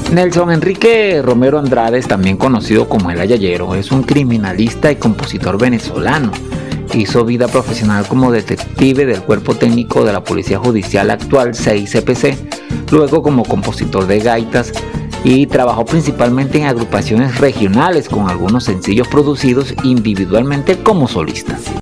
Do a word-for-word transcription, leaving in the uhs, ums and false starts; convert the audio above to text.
Nelson Enrique Romero Andrades, también conocido como El Ayayero, es un criminalista y compositor venezolano. Hizo vida profesional como detective del Cuerpo Técnico de la Policía Judicial actual seis C P C, luego como compositor de gaitas, y trabajó principalmente en agrupaciones regionales con algunos sencillos producidos individualmente como solista.